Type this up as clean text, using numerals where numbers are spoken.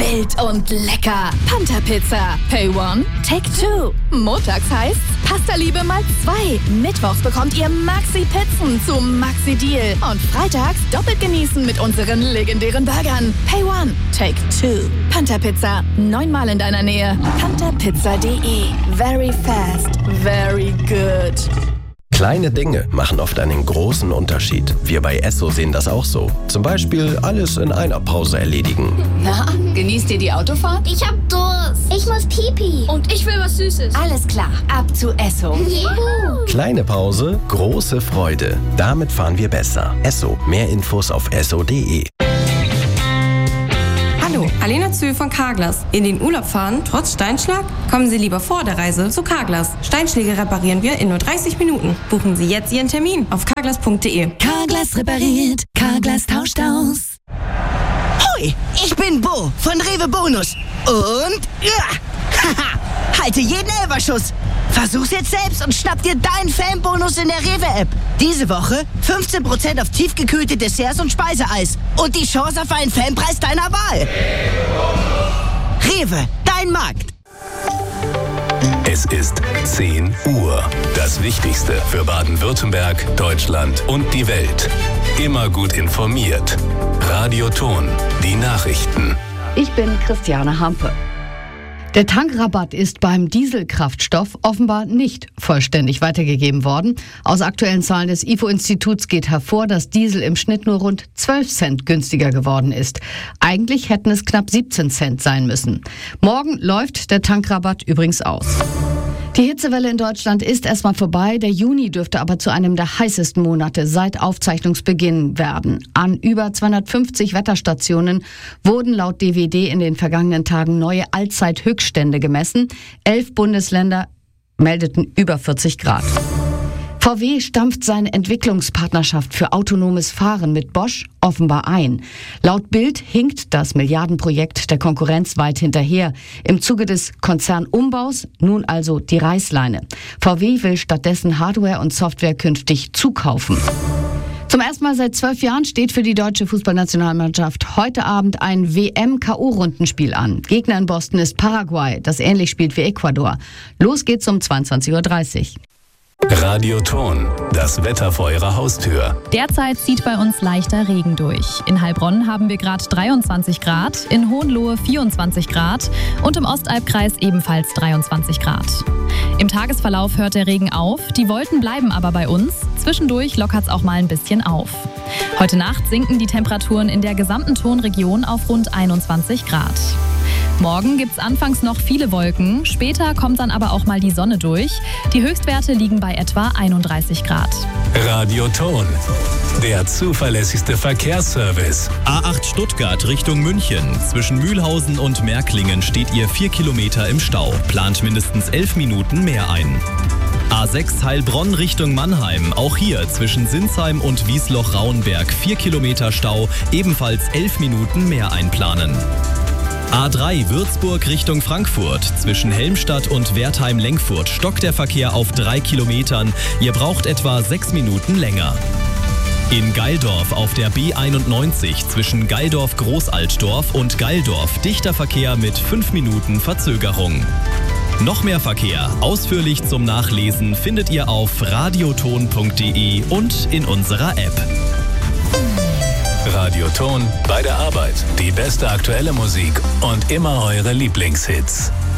Wild und lecker. Panther-Pizza. Pay one, take two. Montags heißt's Pasta-Liebe mal 2. Mittwochs bekommt ihr Maxi-Pizzen zum Maxi-Deal. Und freitags doppelt genießen mit unseren legendären Burgern. Pay one, take two. Panther-Pizza. 9-mal in deiner Nähe. pantherpizza.de. Very fast, very good. Kleine Dinge machen oft einen großen Unterschied. Wir bei Esso sehen das auch so. Zum Beispiel alles in einer Pause erledigen. Na, genießt ihr die Autofahrt? Ich hab Durst. Ich muss Pipi. Und ich will was Süßes. Alles klar, ab zu Esso. Juhu. Kleine Pause, große Freude. Damit fahren wir besser. Esso. Mehr Infos auf esso.de. Hallo, Alena Zühl von Carglass. In den Urlaub fahren, trotz Steinschlag? Kommen Sie lieber vor der Reise zu Carglass. Steinschläge reparieren wir in nur 30 Minuten. Buchen Sie jetzt Ihren Termin auf carglass.de. Carglass repariert, Carglass tauscht aus. Hoi, ich bin Bo von Rewe Bonus. Und halte jeden Elferschuss. Versuch's jetzt selbst und schnapp dir deinen Fanbonus in der Rewe-App. Diese Woche 15% auf tiefgekühlte Desserts und Speiseeis. Und die Chance auf einen Fanpreis deiner Wahl. Rewe, dein Markt. Es ist 10 Uhr. Das Wichtigste für Baden-Württemberg, Deutschland und die Welt. Immer gut informiert. Radio Ton, die Nachrichten. Ich bin Christiane Hampe. Der Tankrabatt ist beim Dieselkraftstoff offenbar nicht vollständig weitergegeben worden. Aus aktuellen Zahlen des IFO-Instituts geht hervor, dass Diesel im Schnitt nur rund 12 Cent günstiger geworden ist. Eigentlich hätten es knapp 17 Cent sein müssen. Morgen läuft der Tankrabatt übrigens aus. Die Hitzewelle in Deutschland ist erstmal vorbei. Der Juni dürfte aber zu einem der heißesten Monate seit Aufzeichnungsbeginn werden. An über 250 Wetterstationen wurden laut DWD in den vergangenen Tagen neue Allzeithöchststände gemessen. 11 Bundesländer meldeten über 40 Grad. VW stampft seine Entwicklungspartnerschaft für autonomes Fahren mit Bosch offenbar ein. Laut Bild hinkt das Milliardenprojekt der Konkurrenz weit hinterher. Im Zuge des Konzernumbaus nun also die Reißleine. VW will stattdessen Hardware und Software künftig zukaufen. Zum ersten Mal seit 12 Jahren steht für die deutsche Fußballnationalmannschaft heute Abend ein WM-KO-Rundenspiel an. Gegner in Boston ist Paraguay, das ähnlich spielt wie Ecuador. Los geht's um 22:30 Uhr. Radio Ton, das Wetter vor Ihrer Haustür. Derzeit zieht bei uns leichter Regen durch. In Heilbronn haben wir gerade 23 Grad, in Hohenlohe 24 Grad und im Ostalbkreis ebenfalls 23 Grad. Im Tagesverlauf hört der Regen auf, die Wolken bleiben aber bei uns. Zwischendurch lockert es auch mal ein bisschen auf. Heute Nacht sinken die Temperaturen in der gesamten Tonregion auf rund 21 Grad. Morgen gibt's anfangs noch viele Wolken, später kommt dann aber auch mal die Sonne durch. Die Höchstwerte liegen bei etwa 31 Grad. Radio Ton, der zuverlässigste Verkehrsservice. A8 Stuttgart Richtung München. Zwischen Mühlhausen und Märklingen steht ihr 4 Kilometer im Stau. Plant mindestens 11 Minuten mehr ein. A6 Heilbronn Richtung Mannheim. Auch hier zwischen Sinsheim und Wiesloch-Rauenberg 4 Kilometer Stau. Ebenfalls 11 Minuten mehr einplanen. A3 Würzburg Richtung Frankfurt. Zwischen Helmstadt und Wertheim-Lenkfurt stockt der Verkehr auf 3 Kilometern. Ihr braucht etwa 6 Minuten länger. In Gaildorf auf der B91 zwischen Gaildorf-Großaltdorf und Gaildorf dichter Verkehr mit 5 Minuten Verzögerung. Noch mehr Verkehr, ausführlich zum Nachlesen, findet ihr auf radioton.de und in unserer App. Radio Ton bei der Arbeit. Die beste aktuelle Musik und immer eure Lieblingshits.